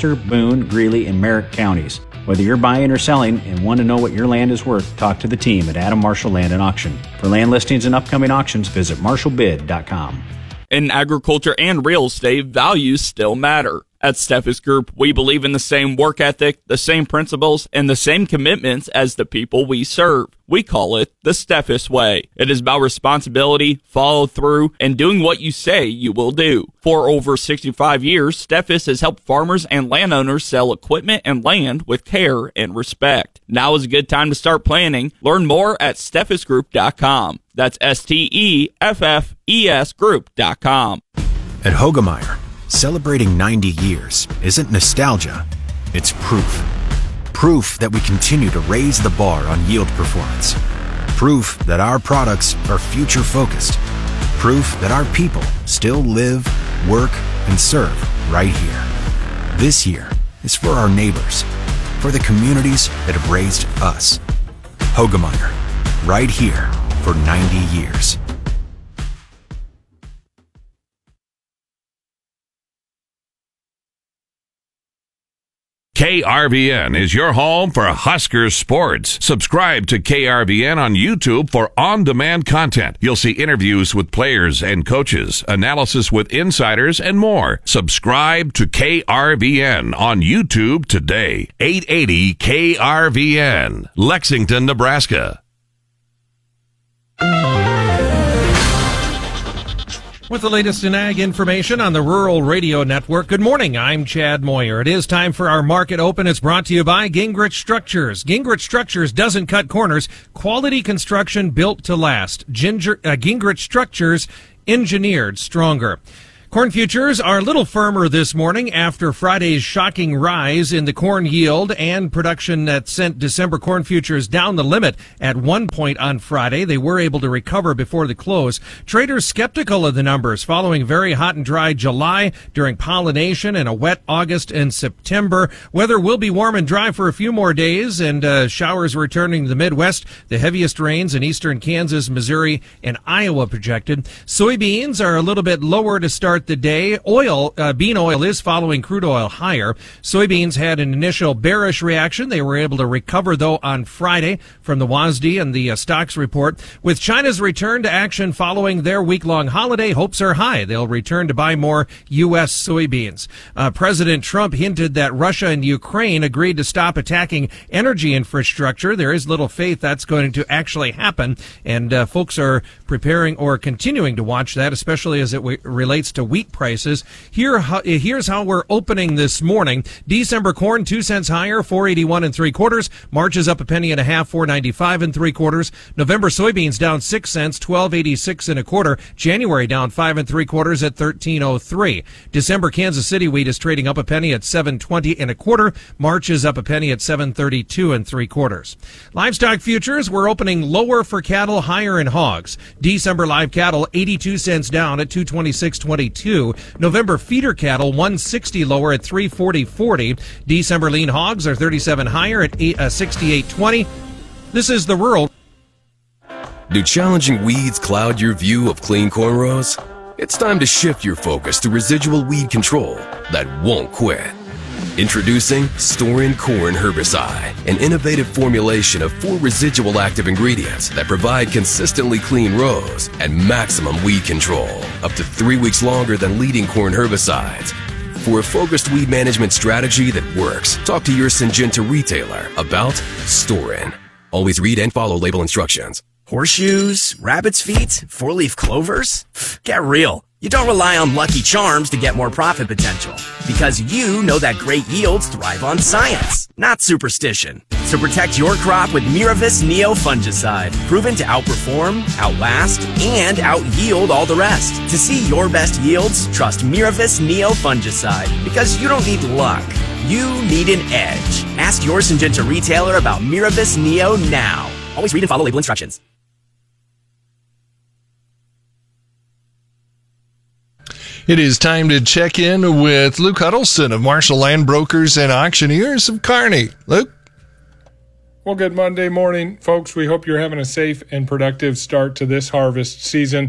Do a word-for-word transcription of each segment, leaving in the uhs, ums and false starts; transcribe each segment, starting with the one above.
Chester, Boone, Greeley, and Merritt counties. Whether you're buying or selling and want to know what your land is worth, talk to the team at Adam Marshall Land and Auction. For land listings and upcoming auctions, visit marshall bid dot com. In agriculture and real estate, values still matter. At Steffes Group, we believe in the same work ethic, the same principles, and the same commitments as the people we serve. We call it the Steffes Way. It is about responsibility, follow through, and doing what you say you will do. For over sixty-five years, Steffes has helped farmers and landowners sell equipment and land with care and respect. Now is a good time to start planning. Learn more at steffes group dot com. That's S T E F F E S group dot com. At Hoegemeyer, celebrating ninety years isn't nostalgia, it's proof. Proof that we continue to raise the bar on yield performance. Proof that our products are future-focused. Proof that our people still live, work, and serve right here. This year is for our neighbors, for the communities that have raised us. Hoegemeyer, right here for ninety years. K R V N is your home for Huskers sports. Subscribe to K R V N on YouTube for on-demand content. You'll see interviews with players and coaches, analysis with insiders, and more. Subscribe to K R V N on YouTube today. eight eighty K R V N, Lexington, Nebraska. With the latest in ag information on the Rural Radio Network. Good morning, I'm Chad Moyer. It is time for our market open. It's brought to you by Gingrich Structures. Gingrich Structures doesn't cut corners. Quality construction built to last. Ginger, uh, Gingrich Structures, engineered stronger. Corn futures are a little firmer this morning after Friday's shocking rise in the corn yield and production that sent December corn futures down the limit at one point on Friday. They were able to recover before the close. Traders skeptical of the numbers following very hot and dry July during pollination and a wet August and September. Weather will be warm and dry for a few more days, and uh, showers returning to the Midwest. The heaviest rains in eastern Kansas, Missouri, and Iowa projected. Soybeans are a little bit lower to start the day. Oil, uh, bean oil is following crude oil higher. Soybeans had an initial bearish reaction. They were able to recover, though, on Friday from the W A S D and the uh, stocks report. With China's return to action following their week-long holiday, hopes are high. They'll return to buy more U S soybeans. Uh, President Trump hinted that Russia and Ukraine agreed to stop attacking energy infrastructure. There is little faith that's going to actually happen, and uh, folks are preparing or continuing to watch that, especially as it w- relates to wheat prices. Here, here's how we're opening this morning. December corn, two cents higher, four eighty-one and three quarters. March is up a penny and a half, four ninety-five and three quarters. November soybeans down six cents, twelve eighty-six and a quarter. January down five and three quarters at thirteen oh three. December Kansas City wheat is trading up a penny at seven twenty and a quarter. March is up a penny at seven thirty-two and three quarters. Livestock futures, we're opening lower for cattle, higher in hogs. December live cattle, eighty-two cents down at two twenty-six twenty-two. November feeder cattle, one sixty lower at three forty forty. December lean hogs are thirty-seven higher at sixty-eight twenty. This is the rural. Do challenging weeds cloud your view of clean cornrows? It's time to shift your focus to residual weed control that won't quit. Introducing Storin Corn Herbicide, an innovative formulation of four residual active ingredients that provide consistently clean rows and maximum weed control, up to three weeks longer than leading corn herbicides. For a focused weed management strategy that works, talk to your Syngenta retailer about Storin. Always read and follow label instructions. Horseshoes, rabbit's feet, four-leaf clovers? Get real. You don't rely on Lucky Charms to get more profit potential, because you know that great yields thrive on science, not superstition. So protect your crop with Miravis Neo Fungicide, proven to outperform, outlast, and out-yield all the rest. To see your best yields, trust Miravis Neo Fungicide, because you don't need luck. You need an edge. Ask your Syngenta retailer about Miravis Neo now. Always read and follow label instructions. It is time to check in with Luke Huddleston of Marshall Land Brokers and Auctioneers of Kearney. Luke? Well, good Monday morning, folks. We hope you're having a safe and productive start to this harvest season.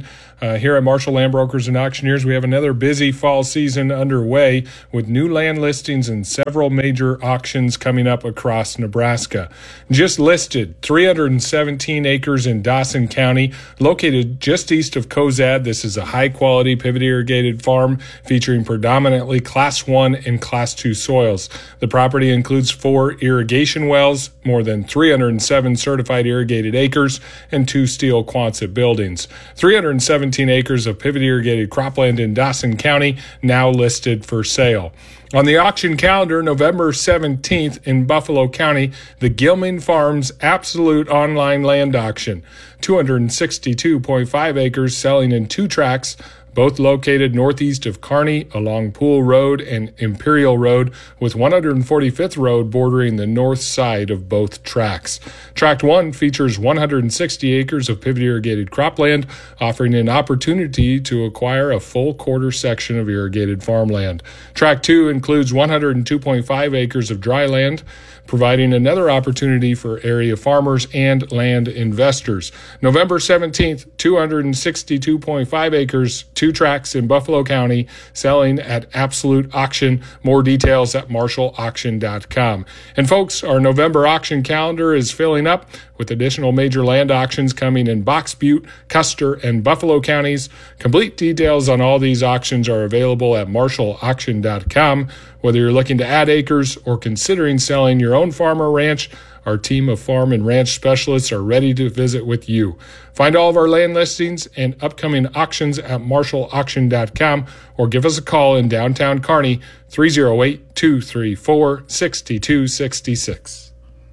Uh, here at Marshall Land Brokers and Auctioneers, we have another busy fall season underway with new land listings and several major auctions coming up across Nebraska. Just listed, three hundred seventeen acres in Dawson County, located just east of Cozad. This is a high-quality pivot irrigated farm featuring predominantly Class one and Class two soils. The property includes four irrigation wells, more than three hundred seven certified irrigated acres, and two steel Quonset buildings. three hundred seventeen acres of pivot irrigated cropland in Dawson County now listed for sale. On the auction calendar, November seventeenth in Buffalo County, the Gilman Farms Absolute Online Land Auction. two hundred sixty-two point five acres selling in two tracts, both located northeast of Kearney along Pool Road and Imperial Road, with one hundred forty-fifth Road bordering the north side of both tracts. Tract one features one hundred sixty acres of pivot irrigated cropland, offering an opportunity to acquire a full quarter section of irrigated farmland. Tract two includes one hundred two point five acres of dry land, providing another opportunity for area farmers and land investors. November seventeenth, two hundred sixty-two point five acres, two tracts in Buffalo County, selling at absolute auction. More details at marshall auction dot com. And folks, our November auction calendar is filling up with additional major land auctions coming in Box Butte, Custer, and Buffalo counties. Complete details on all these auctions are available at marshall auction dot com. Whether you're looking to add acres or considering selling your own farm or ranch, our team of farm and ranch specialists are ready to visit with you. Find all of our land listings and upcoming auctions at marshall auction dot com or give us a call in downtown Kearney, three oh eight, two three four, six two six six.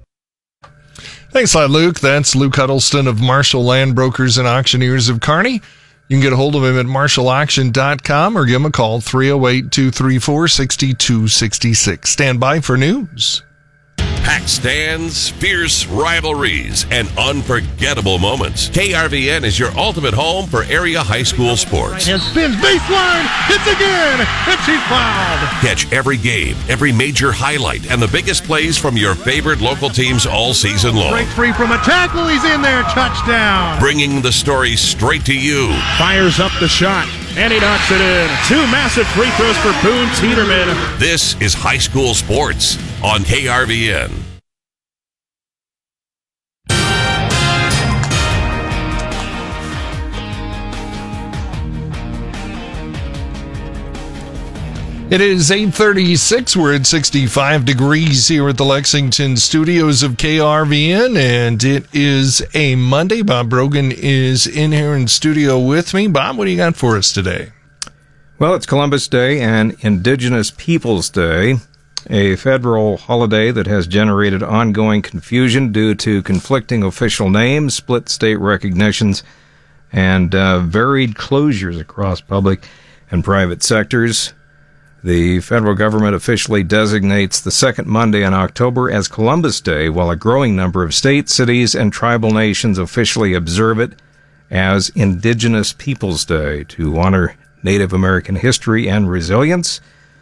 Thanks a lot, Luke. That's Luke Huddleston of Marshall Land Brokers and Auctioneers of Kearney. You can get a hold of him at marshall auction dot com or give him a call, three oh eight, two three four, six two six six. Stand by for news. Pack stands, fierce rivalries, and unforgettable moments. K R V N is your ultimate home for area high school sports. And spins baseline, hits again, and she's fouled. Catch every game, every major highlight, and the biggest plays from your favorite local teams all season long. Break free from a tackle, he's in there, touchdown. Bringing the story straight to you. Fires up the shot, and he knocks it in. Two massive free throws for Boone Teeterman. This is high school sports on K R V N. It is eight thirty-six. We're at sixty-five degrees here at the Lexington studios of K R V N, and it is a Monday. Bob Brogan is in here in studio with me. Bob, what do you got for us today? Well, it's Columbus Day and Indigenous Peoples Day, a federal holiday that has generated ongoing confusion due to conflicting official names, split state recognitions, and uh, varied closures across public and private sectors. The federal government officially designates the second Monday in October as Columbus Day, while a growing number of states, cities, and tribal nations officially observe it as Indigenous Peoples Day to honor Native American history and resilience.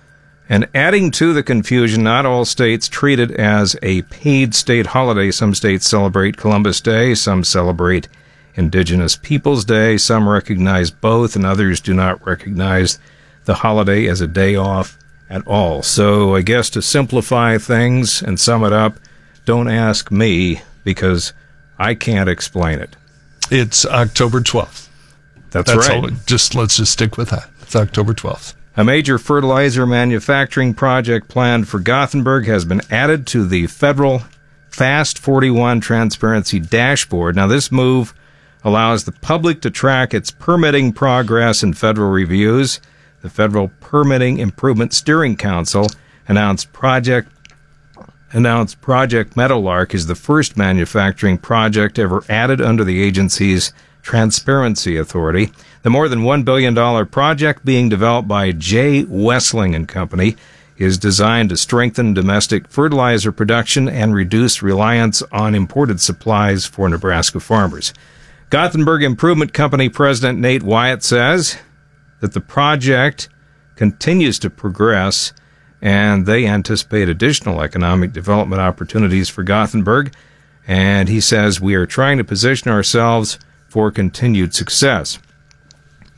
And adding to the confusion, not all states treat it as a paid state holiday. Some states celebrate Columbus Day, some celebrate Indigenous Peoples Day, some recognize both, and others do not recognize the holiday as a day off at all. So I guess to simplify things and sum it up, don't ask me because I can't explain it. It's October twelfth. That's, That's right. All, just let's just stick with that. It's October twelfth. A major fertilizer manufacturing project planned for Gothenburg has been added to the federal Fast forty-one Transparency Dashboard. Now, this move allows the public to track its permitting progress in federal reviews. The Federal Permitting Improvement Steering Council announced Project announced Project Meadowlark is the first manufacturing project ever added under the agency's Transparency Authority. The more than one billion dollars project being developed by J. Wessling and Company is designed to strengthen domestic fertilizer production and reduce reliance on imported supplies for Nebraska farmers. Gothenburg Improvement Company President Nate Wyatt says that the project continues to progress, and they anticipate additional economic development opportunities for Gothenburg. And he says, we are trying to position ourselves for continued success.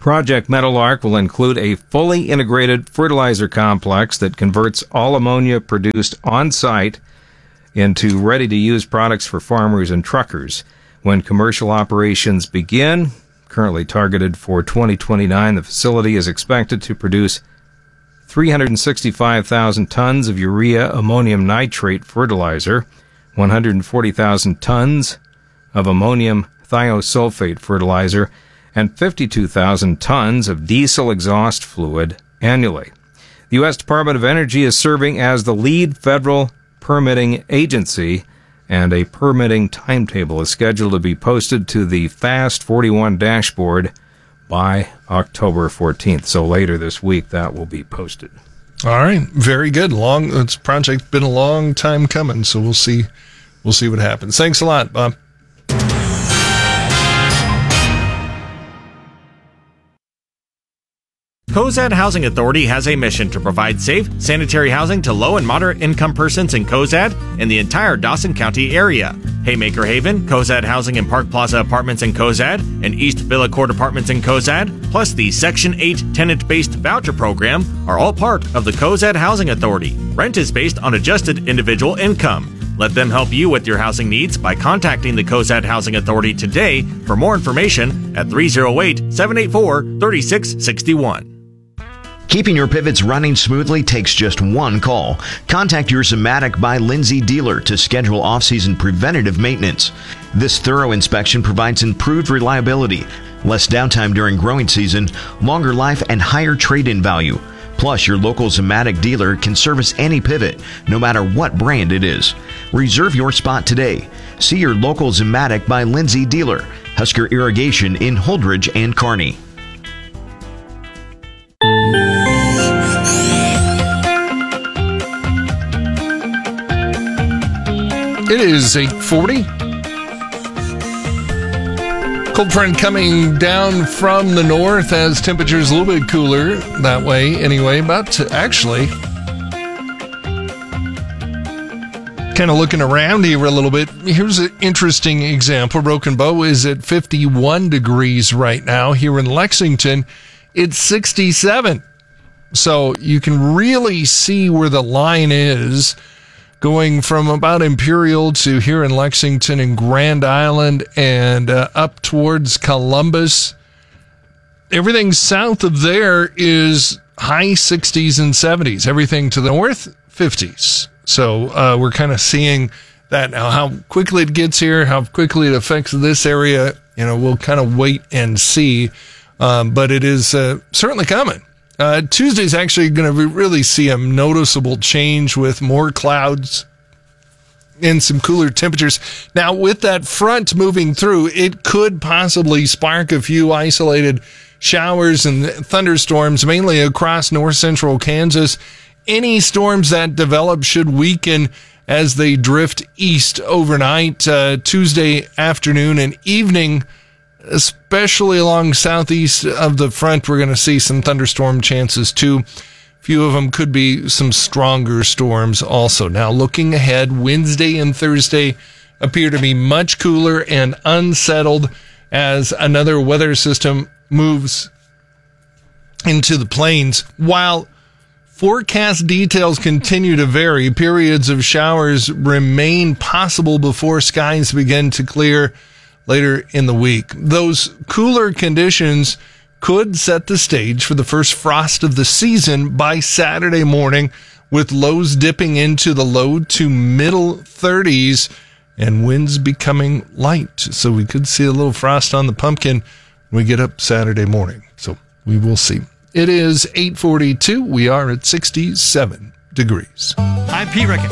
Project Meadowlark will include a fully integrated fertilizer complex that converts all ammonia produced on-site into ready-to-use products for farmers and truckers. When commercial operations begin, currently targeted for twenty twenty-nine, the facility is expected to produce three hundred sixty-five thousand tons of urea ammonium nitrate fertilizer, one hundred forty thousand tons of ammonium thiosulfate fertilizer, and fifty-two thousand tons of diesel exhaust fluid annually. The U S Department of Energy is serving as the lead federal permitting agency, and a permitting timetable is scheduled to be posted to the Fast forty-one dashboard by October fourteenth. So later this week, that will be posted. All right, very good. Long, this project's been a long time coming, so we'll see. We'll see what happens. Thanks a lot, Bob. Cozad Housing Authority has a mission to provide safe, sanitary housing to low and moderate income persons in Cozad and the entire Dawson County area. Haymaker Haven, Cozad Housing and Park Plaza Apartments in Cozad, and East Villa Court Apartments in Cozad, plus the Section eight tenant-based voucher program are all part of the Cozad Housing Authority. Rent is based on adjusted individual income. Let them help you with your housing needs by contacting the Cozad Housing Authority today for more information at three oh eight, seven eight four, three six six one. Keeping your pivots running smoothly takes just one call. Contact your Zimmatic by Lindsay dealer to schedule off-season preventative maintenance. This thorough inspection provides improved reliability, less downtime during growing season, longer life, and higher trade-in value. Plus, your local Zimmatic dealer can service any pivot, no matter what brand it is. Reserve your spot today. See your local Zimmatic by Lindsay dealer, Husker Irrigation in Holdridge and Kearney. It is eight forty. Cold front coming down from the north as temperatures a little bit cooler that way anyway. But actually, kind of looking around here a little bit, here's an interesting example. Broken Bow is at fifty-one degrees right now. Here in Lexington, it's sixty-seven. So you can really see where the line is, going from about Imperial to here in Lexington and Grand Island and uh, up towards Columbus. Everything south of there is high sixties and seventies. Everything to the north, fifties. So uh, we're kind of seeing that now. How quickly it gets here, how quickly it affects this area, you know, we'll kind of wait and see. Um, but it is uh, certainly coming. Uh, Tuesday's actually going to really see a noticeable change with more clouds and some cooler temperatures. Now, with that front moving through, it could possibly spark a few isolated showers and thunderstorms, mainly across north central Kansas. Any storms that develop should weaken as they drift east overnight, uh, Tuesday afternoon and evening. Especially along southeast of the front, we're going to see some thunderstorm chances too. A few of them could be some stronger storms also. Now, looking ahead, Wednesday and Thursday appear to be much cooler and unsettled as another weather system moves into the plains. While forecast details continue to vary, periods of showers remain possible before skies begin to clear later in the week. Those cooler conditions could set the stage for the first frost of the season by Saturday morning, with lows dipping into the low to middle thirties and winds becoming light. So we could see a little frost on the pumpkin when we get up Saturday morning. So we will see. It is eight forty-two. We are at sixty-seven degrees. I'm Pete Ricketts.